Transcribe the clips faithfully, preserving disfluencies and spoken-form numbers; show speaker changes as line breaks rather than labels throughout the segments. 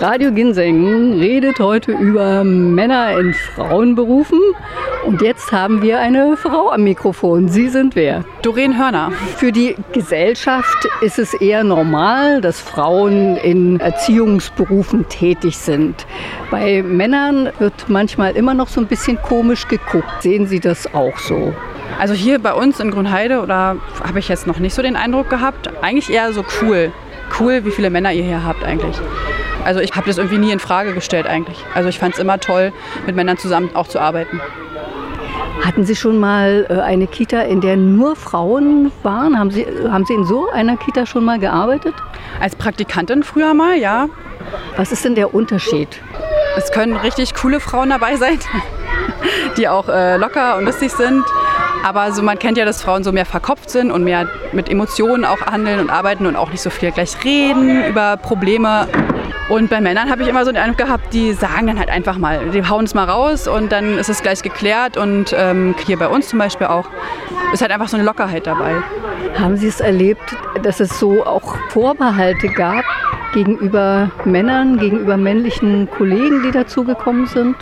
Radio Ginseng redet heute über Männer in Frauenberufen. Und jetzt haben wir eine Frau am Mikrofon. Sie sind wer?
Doreen Hörner.
Für die Gesellschaft ist es eher normal, dass Frauen in Erziehungsberufen tätig sind. Bei Männern wird manchmal immer noch so ein bisschen komisch geguckt. Sehen Sie das auch so?
Also hier bei uns in Grünheide, oder habe ich jetzt noch nicht so den Eindruck gehabt, eigentlich eher so cool. Cool, wie viele Männer ihr hier habt eigentlich. Also ich habe das irgendwie nie in Frage gestellt eigentlich. Also ich fand es immer toll, mit Männern zusammen auch zu arbeiten.
Hatten Sie schon mal eine Kita, in der nur Frauen waren? Haben Sie, haben Sie in so einer Kita schon mal gearbeitet?
Als Praktikantin früher mal, ja.
Was ist denn der Unterschied?
Es können richtig coole Frauen dabei sein, die auch äh, locker und lustig sind. Aber so, man kennt ja, dass Frauen so mehr verkopft sind und mehr mit Emotionen auch handeln und arbeiten und auch nicht so viel gleich reden über Probleme. Und bei Männern habe ich immer so den Eindruck gehabt, die sagen dann halt einfach mal, die hauen es mal raus und dann ist es gleich geklärt. Und ähm, hier bei uns zum Beispiel auch ist halt einfach so eine Lockerheit dabei.
Haben Sie es erlebt, dass es so auch Vorbehalte gab gegenüber Männern, gegenüber männlichen Kollegen, die dazugekommen sind?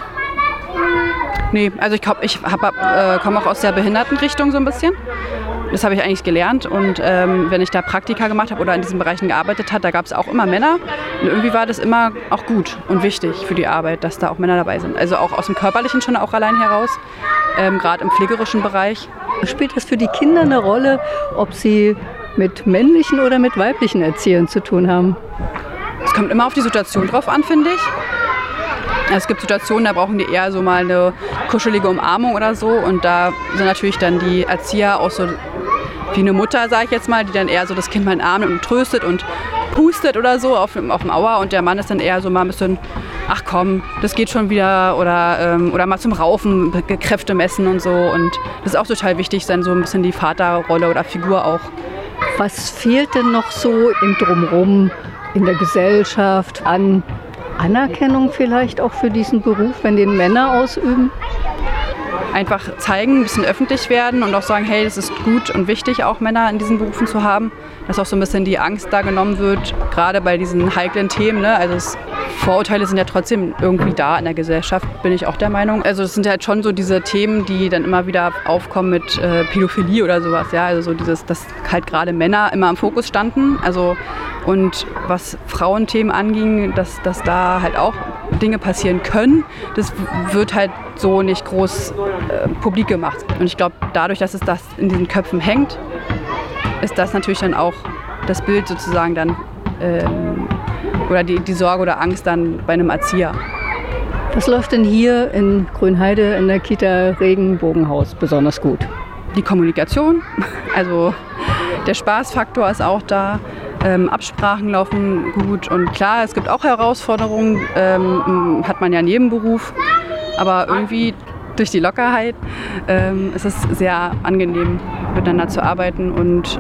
Nee, also ich, glaub, ich äh, komme auch aus der Behindertenrichtung so ein bisschen. Das habe ich eigentlich gelernt und ähm, wenn ich da Praktika gemacht habe oder in diesen Bereichen gearbeitet habe, da gab es auch immer Männer. Und irgendwie war das immer auch gut und wichtig für die Arbeit, dass da auch Männer dabei sind. Also auch aus dem Körperlichen schon auch allein heraus, ähm, gerade im pflegerischen Bereich.
Spielt das für die Kinder eine Rolle, ob sie mit männlichen oder mit weiblichen Erziehern zu tun haben?
Es kommt immer auf die Situation drauf an, finde ich. Es gibt Situationen, da brauchen die eher so mal eine kuschelige Umarmung oder so. Und da sind natürlich dann die Erzieher auch so wie eine Mutter, sage ich jetzt mal, die dann eher so das Kind mal in den Arm nimmt und tröstet und pustet oder so auf, auf dem Auer. Und der Mann ist dann eher so mal ein bisschen, ach komm, das geht schon wieder. Oder, ähm, oder mal zum Raufen, Kräfte messen und so. Und das ist auch total wichtig, dann so ein bisschen die Vaterrolle oder Figur auch.
Was fehlt denn noch so im Drumherum, in der Gesellschaft an Anerkennung vielleicht auch für diesen Beruf, wenn den Männer ausüben?
Einfach zeigen, ein bisschen öffentlich werden und auch sagen, hey, das ist gut und wichtig, auch Männer in diesen Berufen zu haben. Dass auch so ein bisschen die Angst da genommen wird, gerade bei diesen heiklen Themen. Ne? Also es, Vorurteile sind ja trotzdem irgendwie da in der Gesellschaft, bin ich auch der Meinung. Also es sind halt schon so diese Themen, die dann immer wieder aufkommen mit äh, Pädophilie oder sowas. Ja? Also so dieses, dass halt gerade Männer immer im Fokus standen. Also und was Frauenthemen anging, dass, dass da halt auch Dinge passieren können, das wird halt so nicht groß äh, publik gemacht. Und ich glaube, dadurch, dass es das in diesen Köpfen hängt, ist das natürlich dann auch das Bild sozusagen dann ähm, oder die, die Sorge oder Angst dann bei einem Erzieher.
Was läuft denn hier in Grünheide in der Kita Regenbogenhaus besonders gut?
Die Kommunikation, also der Spaßfaktor ist auch da. Ähm, Absprachen laufen gut und klar, es gibt auch Herausforderungen, ähm, hat man ja in jedem Beruf, aber irgendwie durch die Lockerheit ähm, ist es sehr angenehm, miteinander zu arbeiten und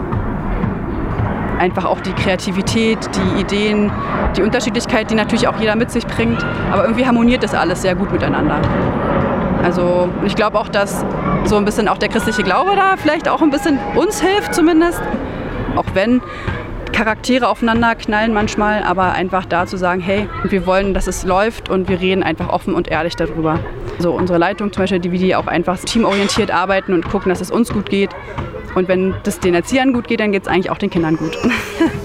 einfach auch die Kreativität, die Ideen, die Unterschiedlichkeit, die natürlich auch jeder mit sich bringt, aber irgendwie harmoniert das alles sehr gut miteinander. Also ich glaube auch, dass so ein bisschen auch der christliche Glaube da vielleicht auch ein bisschen uns hilft zumindest, auch wenn Charaktere aufeinander knallen manchmal, aber einfach da zu sagen, hey, wir wollen, dass es läuft und wir reden einfach offen und ehrlich darüber. So unsere Leitung zum Beispiel, die, die auch einfach teamorientiert arbeiten und gucken, dass es uns gut geht. Und wenn das den Erziehern gut geht, dann geht es eigentlich auch den Kindern gut.